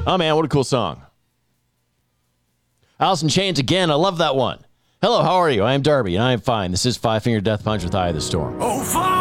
Oh, man, what a cool song. Alice in Chains again. I love that one. Hello, how are you? I am Darby, and I am fine. This is Five Finger Death Punch with Eye of the Storm. Oh, fine.